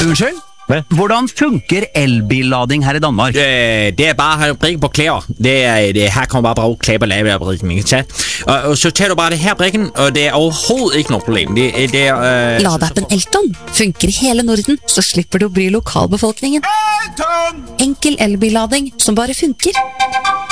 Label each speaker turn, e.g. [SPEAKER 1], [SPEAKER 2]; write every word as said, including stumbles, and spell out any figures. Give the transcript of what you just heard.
[SPEAKER 1] Unnskyld?
[SPEAKER 2] Hvad?
[SPEAKER 1] Hvordan funker elbillading her i Danmark?
[SPEAKER 3] Øh, det er bare at have brikken på klæder. Det er, det, her kommer bare brug klæber lave af brikken, ikke tage. Og, og så tager du bare det her brikken, og det er overhovedet ikke noe problem. Det, det er... Øh,
[SPEAKER 4] Ladeappen Elton funker i hele Norden, så slipper du å bry lokalbefolkningen. Enkel elbillading som bare funker.